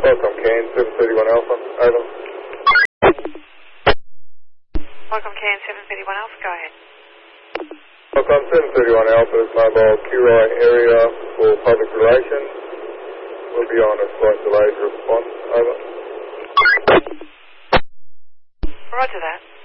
Welcome, Cairns, 731 Alpha, over. Welcome, Cairns, 731 Alpha, go ahead. Welcome, 731 Alpha's mobile QI area for public relations. We'll be on a slight delayed response, over. Roger that.